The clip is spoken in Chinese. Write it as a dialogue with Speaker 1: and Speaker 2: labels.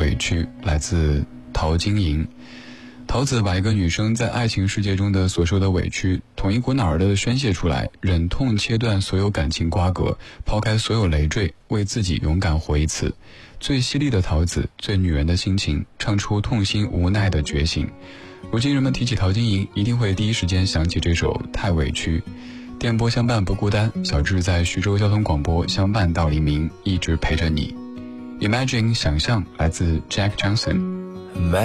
Speaker 1: 委屈，来自陶晶莹。桃子把一个女生在爱情世界中的所受的委屈统一股脑儿地宣泄出来，忍痛切断所有感情瓜葛，抛开所有累赘，为自己勇敢活一次。最犀利的桃子，最女人的心情，唱出痛心无奈的觉醒。如今人们提起陶晶莹，一定会第一时间想起这首《太委屈》。电波相伴不孤单，小智在徐州交通广播相伴到黎明，一直陪着你。Imagine 想象，来自 Jack Johnson。